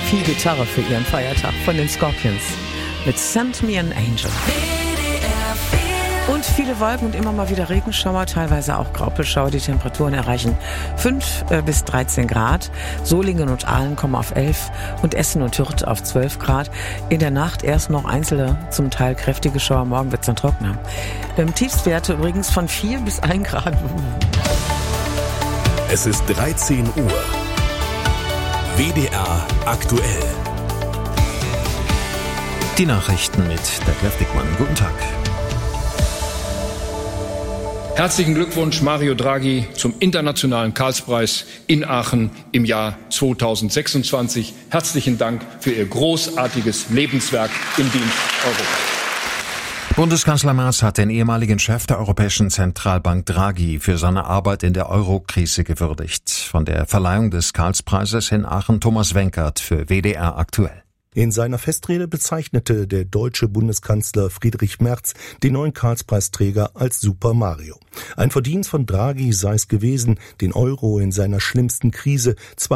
Viel Gitarre für ihren Feiertag von den Scorpions mit Send Me an Angel. Und viele Wolken und immer mal wieder Regenschauer, teilweise auch Graupelschauer. Die Temperaturen erreichen 5 bis 13 Grad. Solingen und Aalen kommen auf 11 und Essen und Hürth auf 12 Grad. In der Nacht erst noch einzelne, zum Teil kräftige Schauer. Morgen wird es dann trockener. Tiefstwerte übrigens von 4 bis 1 Grad. Es ist 13 Uhr. WDR aktuell. Die Nachrichten mit Detlef Dickmann. Guten Tag. Herzlichen Glückwunsch, Mario Draghi, zum Internationalen Karlspreis in Aachen im Jahr 2026. Herzlichen Dank für Ihr großartiges Lebenswerk im Dienst Europas. Bundeskanzler Merz hat den ehemaligen Chef der Europäischen Zentralbank Draghi für seine Arbeit in der Euro-Krise gewürdigt. Von der Verleihung des Karlspreises in Aachen Thomas Wenkert für WDR aktuell. In seiner Festrede bezeichnete der deutsche Bundeskanzler Friedrich Merz den neuen Karlspreisträger als Super Mario. Ein Verdienst von Draghi sei es gewesen, den Euro in seiner schlimmsten Krise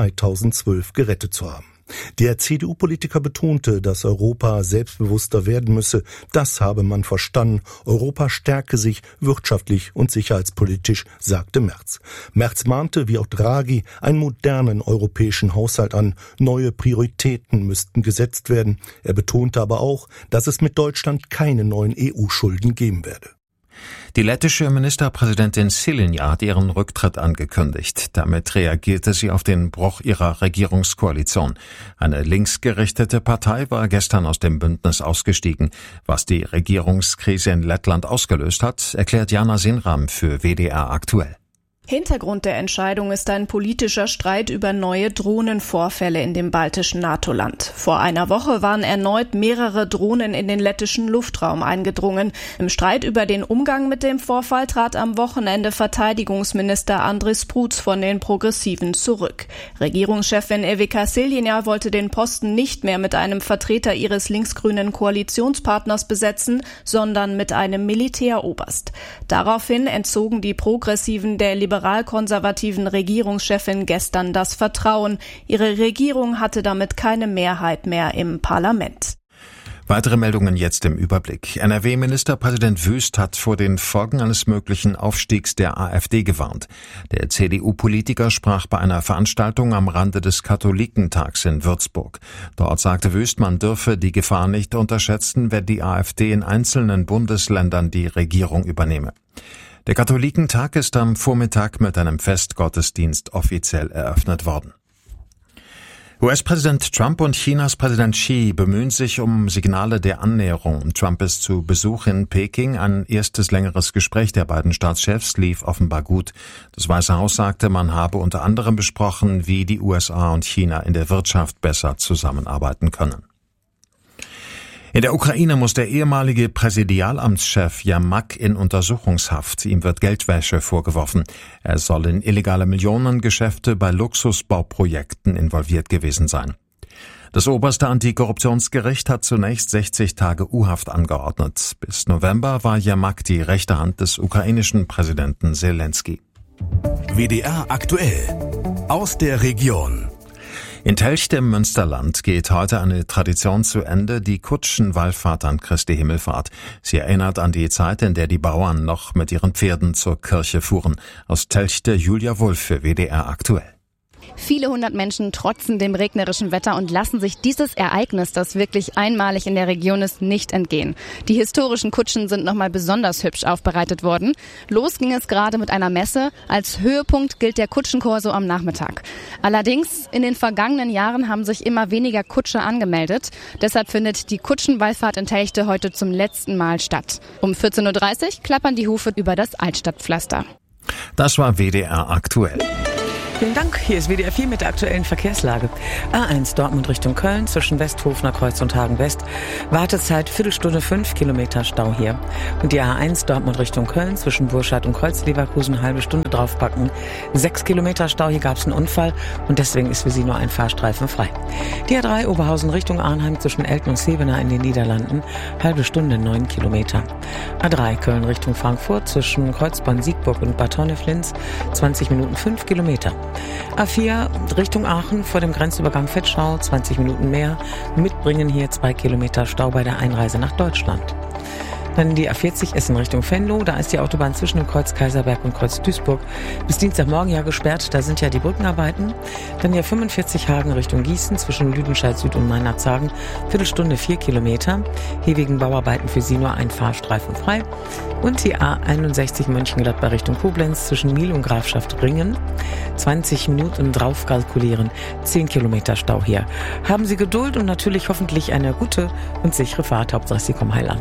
2012 gerettet zu haben. Der CDU-Politiker betonte, dass Europa selbstbewusster werden müsse. Das habe man verstanden. Europa stärke sich wirtschaftlich und sicherheitspolitisch, sagte Merz. Merz mahnte, wie auch Draghi, einen modernen europäischen Haushalt an. Neue Prioritäten müssten gesetzt werden. Er betonte aber auch, dass es mit Deutschland keine neuen EU-Schulden geben werde. Die lettische Ministerpräsidentin Šileņa hat ihren Rücktritt angekündigt. Damit reagierte sie auf den Bruch ihrer Regierungskoalition. Eine linksgerichtete Partei war gestern aus dem Bündnis ausgestiegen. Was die Regierungskrise in Lettland ausgelöst hat, erklärt Jana Sinram für WDR aktuell. Hintergrund der Entscheidung ist ein politischer Streit über neue Drohnenvorfälle in dem baltischen NATO-Land. Vor einer Woche waren erneut mehrere Drohnen in den lettischen Luftraum eingedrungen. Im Streit über den Umgang mit dem Vorfall trat am Wochenende Verteidigungsminister Andris Prutz von den Progressiven zurück. Regierungschefin Iveca Šileņa wollte den Posten nicht mehr mit einem Vertreter ihres linksgrünen Koalitionspartners besetzen, sondern mit einem Militäroberst. Daraufhin entzogen die Progressiven der liberal-konservativen Regierungschefin gestern das Vertrauen. Ihre Regierung hatte damit keine Mehrheit mehr im Parlament. Weitere Meldungen jetzt im Überblick. NRW-Ministerpräsident Wüst hat vor den Folgen eines möglichen Aufstiegs der AfD gewarnt. Der CDU-Politiker sprach bei einer Veranstaltung am Rande des Katholikentags in Würzburg. Dort sagte Wüst, man dürfe die Gefahr nicht unterschätzen, wenn die AfD in einzelnen Bundesländern die Regierung übernehme. Der Katholikentag ist am Vormittag mit einem Festgottesdienst offiziell eröffnet worden. US-Präsident Trump und Chinas Präsident Xi bemühen sich um Signale der Annäherung. Trump ist zu Besuch in Peking. Ein erstes längeres Gespräch der beiden Staatschefs lief offenbar gut. Das Weiße Haus sagte, man habe unter anderem besprochen, wie die USA und China in der Wirtschaft besser zusammenarbeiten können. In der Ukraine muss der ehemalige Präsidialamtschef Jermak in Untersuchungshaft. Ihm wird Geldwäsche vorgeworfen. Er soll in illegale Millionengeschäfte bei Luxusbauprojekten involviert gewesen sein. Das oberste Antikorruptionsgericht hat zunächst 60 Tage U-Haft angeordnet. Bis November war Jermak die rechte Hand des ukrainischen Präsidenten Selenskyj. WDR aktuell. Aus der Region. In Telchte im Münsterland geht heute eine Tradition zu Ende, die Kutschenwallfahrt an Christi Himmelfahrt. Sie erinnert an die Zeit, in der die Bauern noch mit ihren Pferden zur Kirche fuhren. Aus Telchte Julia Wulff für WDR aktuell. Viele hundert Menschen trotzen dem regnerischen Wetter und lassen sich dieses Ereignis, das wirklich einmalig in der Region ist, nicht entgehen. Die historischen Kutschen sind nochmal besonders hübsch aufbereitet worden. Los ging es gerade mit einer Messe. Als Höhepunkt gilt der Kutschenkorso am Nachmittag. Allerdings, in den vergangenen Jahren haben sich immer weniger Kutscher angemeldet. Deshalb findet die Kutschenwallfahrt in Telchte heute zum letzten Mal statt. Um 14.30 Uhr klappern die Hufe über das Altstadtpflaster. Das war WDR aktuell. Vielen Dank. Hier ist WDR 4 mit der aktuellen Verkehrslage. A1 Dortmund Richtung Köln zwischen Westhofener Kreuz und Hagen West. Wartezeit Viertelstunde, 5 Kilometer Stau hier. Und die A1 Dortmund Richtung Köln zwischen Burscheid und Kreuz-Leverkusen halbe Stunde draufpacken. 6 Kilometer Stau, hier gab es einen Unfall und deswegen ist für Sie nur ein Fahrstreifen frei. Die A3 Oberhausen Richtung Arnheim zwischen Elten und Sevenaer in den Niederlanden. Halbe Stunde, 9 Kilometer. A3 Köln Richtung Frankfurt zwischen Kreuzbahn Siegburg und Bad Honneflins. 20 Minuten, 5 Kilometer. A4 Richtung Aachen vor dem Grenzübergang Vetschau, 20 Minuten mehr. Mitbringen hier 2 Kilometer Stau bei der Einreise nach Deutschland. Dann die A40 Essen Richtung Venlo. Da ist die Autobahn zwischen dem Kreuz Kaiserberg und Kreuz Duisburg bis Dienstagmorgen ja gesperrt. Da sind ja die Brückenarbeiten. Dann die A45 Hagen Richtung Gießen zwischen Lüdenscheid Süd und Meinerzhagen. Viertelstunde 4 Kilometer. Hier wegen Bauarbeiten für Sie nur ein Fahrstreifen frei. Und die A61 Mönchengladbach Richtung Koblenz zwischen Miel und Grafschaft Ringen. 20 Minuten drauf kalkulieren. 10 Kilometer Stau hier. Haben Sie Geduld und natürlich hoffentlich eine gute und sichere Fahrt. Hauptsache Sie kommen heil an.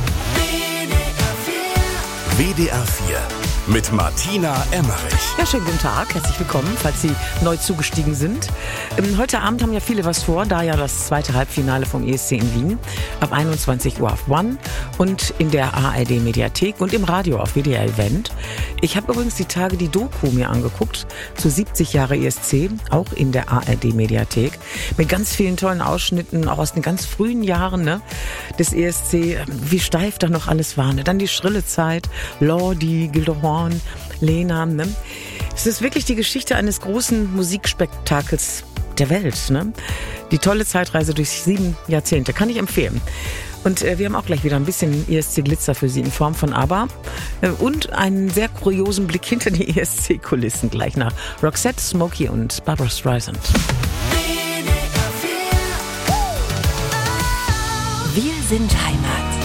WDR 4 mit Martina Emmerich. Ja, schönen guten Tag, herzlich willkommen, falls Sie neu zugestiegen sind. Heute Abend haben ja viele was vor, da ja das zweite Halbfinale vom ESC in Wien ab 21 Uhr auf One und in der ARD-Mediathek und im Radio auf WDR Event. Ich habe übrigens die Tage die Doku mir angeguckt, zu 70 Jahre ESC, auch in der ARD-Mediathek, mit ganz vielen tollen Ausschnitten, auch aus den ganz frühen Jahren des ESC, wie steif da noch alles war. Dann die schrille Zeit, Lordi, Gildohorn, Lena. Es ist wirklich die Geschichte eines großen Musikspektakels der Welt. Die tolle Zeitreise durch 7 Jahrzehnte, kann ich empfehlen. Und wir haben auch gleich wieder ein bisschen ESC-Glitzer für Sie in Form von ABBA und einen sehr kuriosen Blick hinter die ESC-Kulissen gleich nach Roxette, Smokey und Barbra Streisand. Wir sind Heimat.